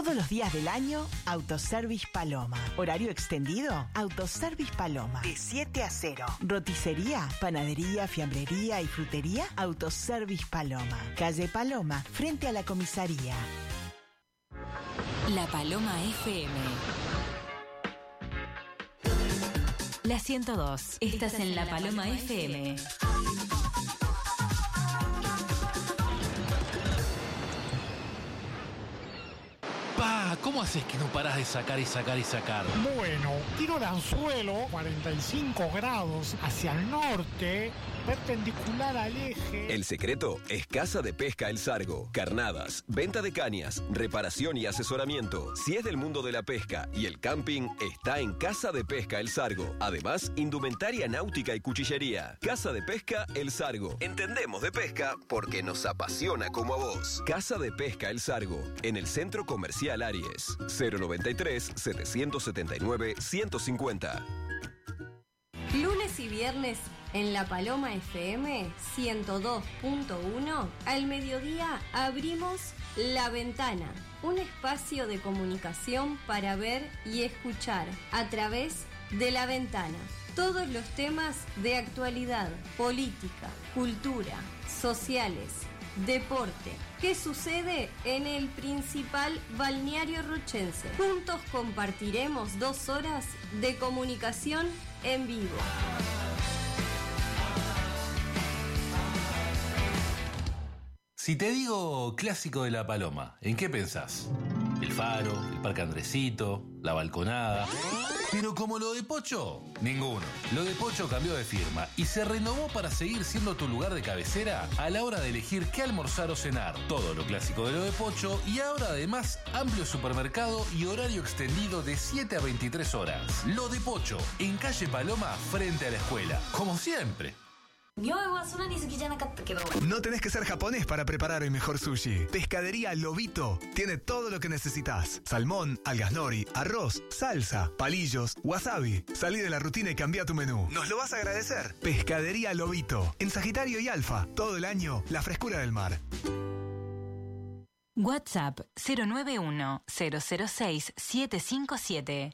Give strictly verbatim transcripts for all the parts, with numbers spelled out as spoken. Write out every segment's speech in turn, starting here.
Todos los días del año, Autoservice Paloma. Horario extendido, Autoservice Paloma. De siete a cero. Roticería, panadería, fiambrería y frutería, Autoservice Paloma. Calle Paloma, frente a la comisaría. La Paloma F M. La ciento dos. Estás en La Paloma F M. Pa, ¿cómo haces que no parás de sacar y sacar y sacar? Bueno, tiro de anzuelo, cuarenta y cinco grados hacia el norte, perpendicular al eje. El secreto es Casa de Pesca El Sargo. Carnadas, venta de cañas, reparación y asesoramiento. Si es del mundo de la pesca y el camping, está en Casa de Pesca El Sargo. Además, indumentaria náutica y cuchillería. Casa de Pesca El Sargo. Entendemos de pesca porque nos apasiona como a vos. Casa de Pesca El Sargo, en el Centro Comercial Aries. cero noventa y tres, setecientos setenta y nueve, ciento cincuenta. Lunes y viernes en La Paloma F M ciento dos punto uno, al mediodía abrimos La Ventana, un espacio de comunicación para ver y escuchar a través de la ventana todos los temas de actualidad, política, cultura, sociales, deporte. ¿Qué sucede en el principal balneario rochense? Juntos compartiremos dos horas de comunicación en vivo. Si te digo clásico de La Paloma, ¿en qué pensás? El Faro, el Parque Andresito, la balconada. Pero como lo de Pocho, ninguno. Lo de Pocho cambió de firma y se renovó para seguir siendo tu lugar de cabecera a la hora de elegir qué almorzar o cenar. Todo lo clásico de lo de Pocho y ahora además amplio supermercado y horario extendido de siete a veintitrés horas. Lo de Pocho, en calle Paloma, frente a la escuela. Como siempre. No tenés que ser japonés para preparar el mejor sushi. Pescadería Lobito tiene todo lo que necesitas. Salmón, algas nori, arroz, salsa, palillos, wasabi. Salí de la rutina y cambia tu menú. Nos lo vas a agradecer. Pescadería Lobito. En Sagitario y Alfa. Todo el año, la frescura del mar. WhatsApp cero nueve uno, cero cero seis, siete cinco siete.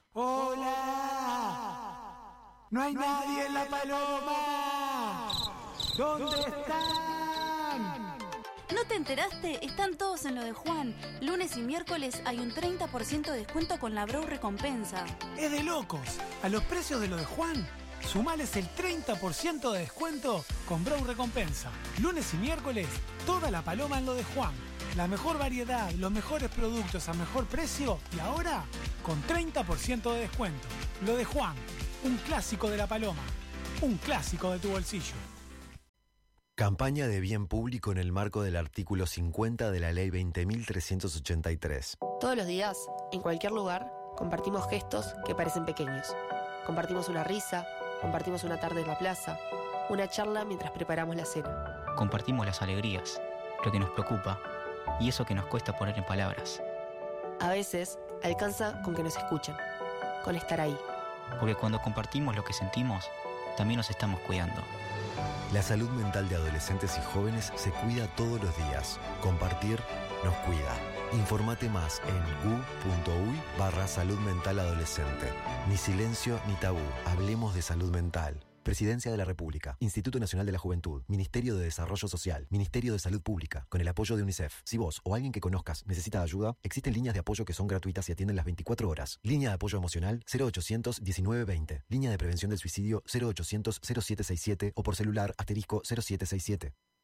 ¡Hola! ¡No hay nadie en La Paloma! ¿Dónde están? ¿No te enteraste? Están todos en lo de Juan. Lunes y miércoles hay un treinta por ciento de descuento con la Brau Recompensa. Es de locos. A los precios de lo de Juan, sumales el treinta por ciento de descuento con Brau Recompensa. Lunes y miércoles, toda La Paloma en lo de Juan. La mejor variedad, los mejores productos a mejor precio y ahora con treinta por ciento de descuento. Lo de Juan, un clásico de La Paloma, un clásico de tu bolsillo. Campaña de bien público en el marco del artículo cincuenta de la Ley veinte mil trescientos ochenta y tres. Todos los días, en cualquier lugar, compartimos gestos que parecen pequeños. Compartimos una risa, compartimos una tarde en la plaza, una charla mientras preparamos la cena. Compartimos las alegrías, lo que nos preocupa y eso que nos cuesta poner en palabras. A veces, alcanza con que nos escuchen, con estar ahí. Porque cuando compartimos lo que sentimos, también nos estamos cuidando. La salud mental de adolescentes y jóvenes se cuida todos los días. Compartir nos cuida. Informate más en gu.uy barra salud mental adolescente. Ni silencio ni tabú. Hablemos de salud mental. Presidencia de la República, Instituto Nacional de la Juventud, Ministerio de Desarrollo Social, Ministerio de Salud Pública, con el apoyo de UNICEF. Si vos o alguien que conozcas necesita ayuda, existen líneas de apoyo que son gratuitas y atienden las veinticuatro horas. Línea de apoyo emocional cero ochocientos diecinueve veinte. Línea de prevención del suicidio cero ochocientos cero siete sesenta y siete o por celular asterisco cero siete sesenta y siete.